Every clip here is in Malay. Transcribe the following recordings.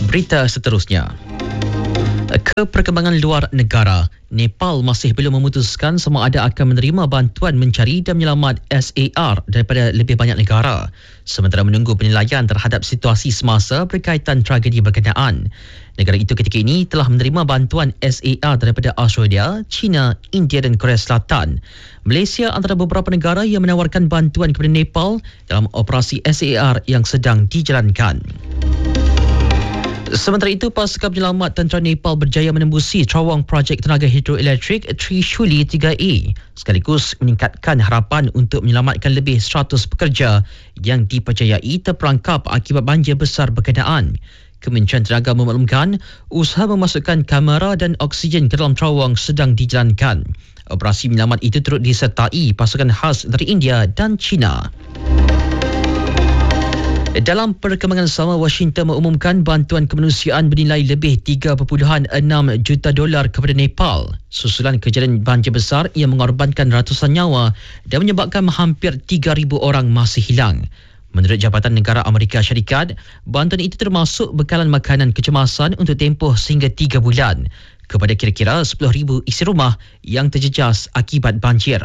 Berita seterusnya. Perkembangan luar negara, Nepal masih belum memutuskan sama ada akan menerima bantuan mencari dan menyelamat SAR daripada lebih banyak negara, sementara menunggu penilaian terhadap situasi semasa berkaitan tragedi berkenaan. Negara itu ketika ini telah menerima bantuan SAR daripada Australia, China, India dan Korea Selatan. Malaysia antara beberapa negara yang menawarkan bantuan kepada Nepal dalam operasi SAR yang sedang dijalankan. Sementara itu, pasukan penyelamat tentera Nepal berjaya menembusi terowong projek tenaga hidroelektrik Trishuli 3A sekaligus meningkatkan harapan untuk menyelamatkan lebih 100 pekerja yang dipercayai terperangkap akibat banjir besar berkenaan. Kementerian Tenaga memaklumkan usaha memasukkan kamera dan oksigen ke dalam terowong sedang dijalankan. Operasi menyelamat itu turut disertai pasukan khas dari India dan China. Dalam perkembangan sama, Washington mengumumkan bantuan kemanusiaan bernilai lebih $3.6 juta kepada Nepal susulan kejadian banjir besar yang mengorbankan ratusan nyawa dan menyebabkan hampir 3,000 orang masih hilang. Menurut Jabatan Negara Amerika Syarikat, bantuan itu termasuk bekalan makanan kecemasan untuk tempoh sehingga 3 bulan kepada kira-kira 10,000 isi rumah yang terjejas akibat banjir.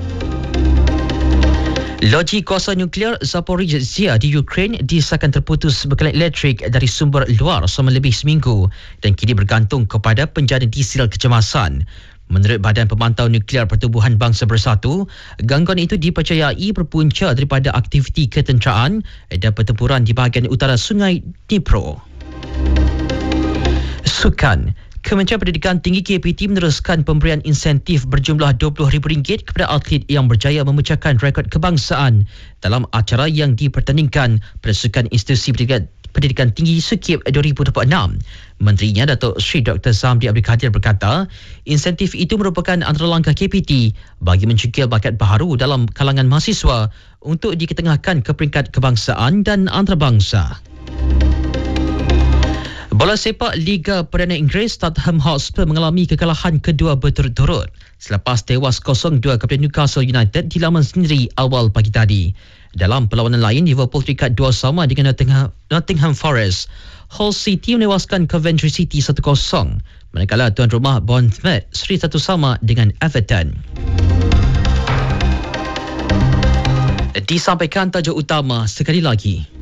Loji kuasa nuklear Zaporizhzhia di Ukraine disahkan terputus bekalan elektrik dari sumber luar selama lebih seminggu dan kini bergantung kepada penjana diesel kecemasan. Menurut Badan Pemantau Nuklear Pertubuhan Bangsa Bersatu, gangguan itu dipercayai berpunca daripada aktiviti ketenteraan dan pertempuran di bahagian utara Sungai Dnipro. Sukan. Kementerian Pendidikan Tinggi KPT meneruskan pemberian insentif berjumlah RM20,000 kepada atlet yang berjaya memecahkan rekod kebangsaan dalam acara yang dipertandingkan pada Sukan Institusi Pendidikan Tinggi SUKIP 2026. Menterinya Datuk Seri Dr. Zamri Abdul Kadir berkata, insentif itu merupakan antara langkah KPT bagi mencengkil bakat baharu dalam kalangan mahasiswa untuk diketengahkan ke peringkat kebangsaan dan antarabangsa. Bola sepak Liga Perdana Inggeris, Tottenham Hotspur mengalami kekalahan kedua berturut-turut selepas tewas 0-2 kepada Newcastle United di laman sendiri awal pagi tadi. Dalam perlawanan lain, Liverpool terikat 2-2 dengan Nottingham Forest. Hull City menewaskan Coventry City 1-0, manakala tuan rumah Bournemouth seri 1-1 dengan Everton. Disampaikan tajuk utama sekali lagi.